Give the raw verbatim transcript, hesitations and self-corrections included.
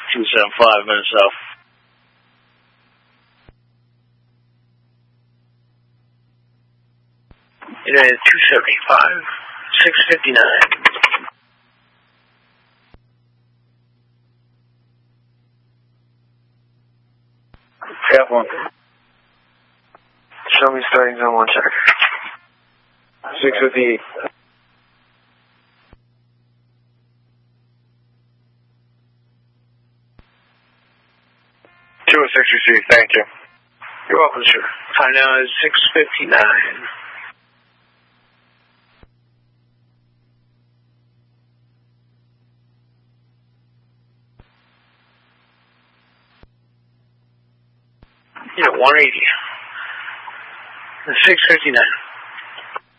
two seven five, minutes south. United two seventy-five, six fifty-nine. F one. Show me starting zone one check. six fifty-eight. two sixty-three, thank you. You're welcome, sir. Time now is six fifty-nine. Yeah, one eighty. six fifty-nine.